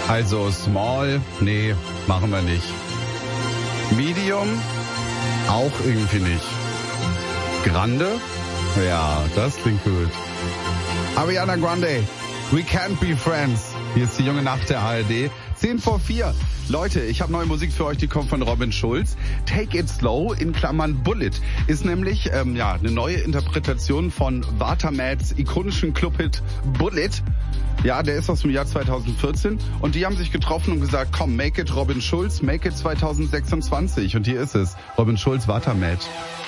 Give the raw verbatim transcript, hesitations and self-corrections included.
Also Small, nee, machen wir nicht. Medium, auch irgendwie nicht. Grande, ja, das klingt gut. Ariana Grande, We Can't Be Friends. Hier ist die junge Nacht der A R D. zehn vor vier. Leute, ich habe neue Musik für euch, die kommt von Robin Schulz. Take It Slow in Klammern Bullet ist nämlich ähm, ja eine neue Interpretation von Watermats ikonischen Clubhit Bullet. Ja, der ist aus dem Jahr zweitausendvierzehn und die haben sich getroffen und gesagt, komm, make it Robin Schulz, make it zwanzig sechsundzwanzig. Und hier ist es, Robin Schulz, Watermat.